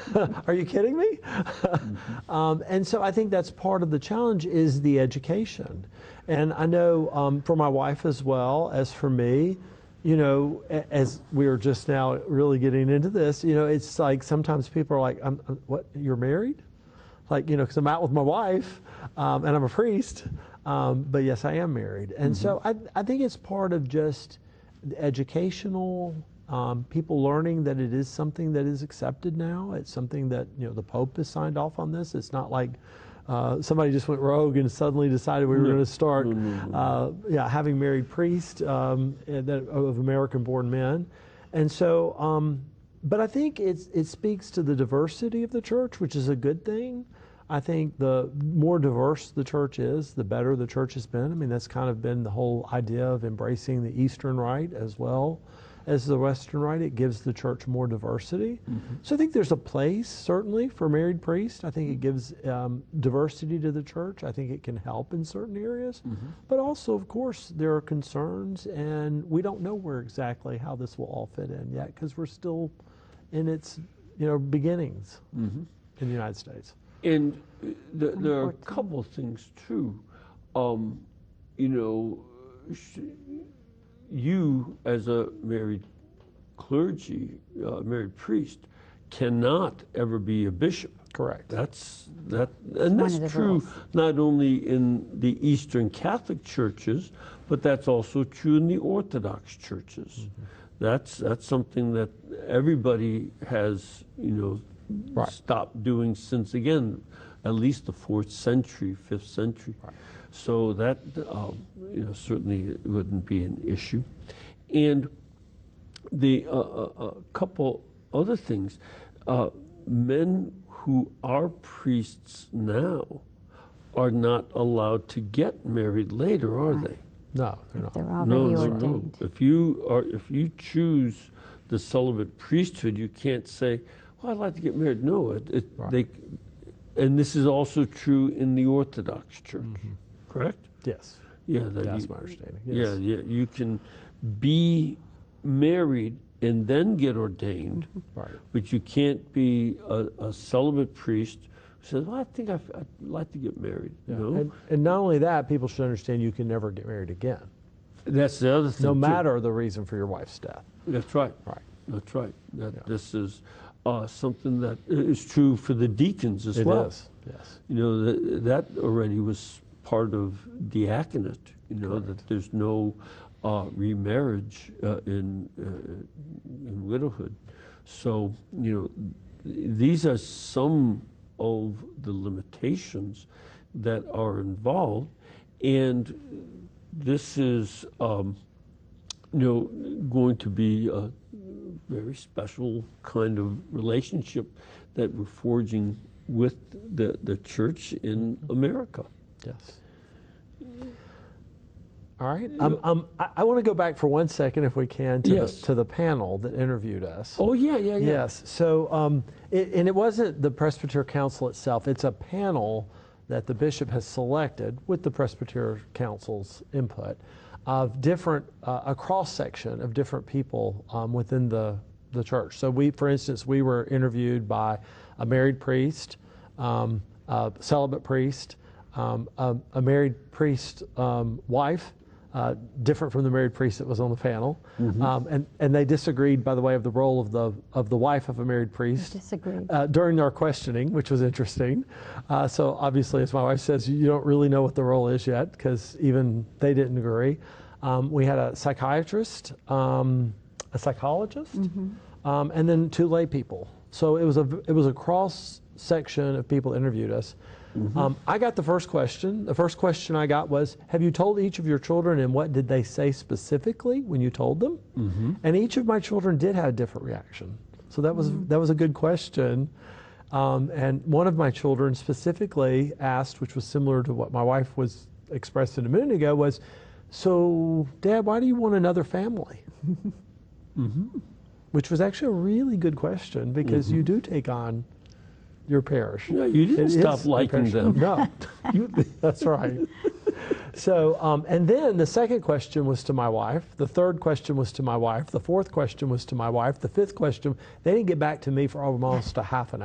Are you kidding me? And so I think that's part of the challenge is the education. And I know for my wife as well as for me, you know, as we are just now really getting into this, you know, it's like sometimes people are like, what, you're married? Like, you know, because I'm out with my wife and I'm a priest, but yes, I am married. And so I think it's part of just the educational, people learning that it is something that is accepted now. It's something that, you know, the Pope has signed off on this. It's not like somebody just went rogue and suddenly decided we were going to start having married priests of American-born men. And so, but I think it speaks to the diversity of the church, which is a good thing. I think the more diverse the church is, the better the church has been. I mean, that's kind of been the whole idea of embracing the Eastern Rite as well as the Western Rite. It gives the church more diversity. So I think there's a place, certainly, for married priests. I think it gives diversity to the church. I think it can help in certain areas. But also, of course, there are concerns, and we don't know where exactly how this will all fit in yet, because we're still in its, you know, beginnings in the United States. And there are a couple of things too. You know, you as a married clergy, married priest, cannot ever be a bishop. Correct. That's true not only in the Eastern Catholic churches, but that's also true in the Orthodox churches. That's something that everybody has, you know, stopped doing since, again, at least the 4th century, 5th century. So that you know, certainly wouldn't be an issue. And the a couple other things, men who are priests now are not allowed to get married later, are they? No, they're not. They're already ordained. If you choose the celibate priesthood, you can't say, well, I'd like to get married. No, and this is also true in the Orthodox Church, correct? Yes. Yeah, that's my understanding. Yes. Yeah, you can be married and then get ordained, but you can't be a celibate priest who says, well, I think I'd like to get married. Yeah. No? And not only that, people should understand you can never get married again. That's the other thing. No matter the reason for your wife's death. That's right. That's right. This is something that is true for the deacons as well. It is, yes. You know, that already was part of diaconate, you know, that there's no remarriage in widowhood. So, you know, these are some of the limitations that are involved, and this is, you know, going to be a very special kind of relationship that we're forging with the church in America. Yes. All right. I want to go back for 1 second, if we can, to the panel that interviewed us. Oh, yeah. Yes. So, and it wasn't the Presbyterian Council itself. It's a panel that the bishop has selected with the Presbyterian Council's input of different, a cross-section of different people within the church. So for instance, we were interviewed by a married priest, a celibate priest, a married priest wife, different from the married priest that was on the panel, and they disagreed, by the way, of the role of the wife of a married priest during our questioning, which was interesting. So obviously, as my wife says, you don't really know what the role is yet, because even they didn't agree. We had a psychiatrist, a psychologist, and then 2 lay people. So it was a cross section of people that interviewed us. I got the first question. The first question I got was, have you told each of your children, and what did they say specifically when you told them? And each of my children did have a different reaction. So that was a good question. And one of my children specifically asked, which was similar to what my wife was expressing a minute ago, was, so Dad, why do you want another family? Which was actually a really good question, because you do take on your parish. Yeah, you didn't stop liking them. No, that's right. So, and then the second question was to my wife. The third question was to my wife. The fourth question was to my wife. The fifth question, they didn't get back to me for almost a half an hour.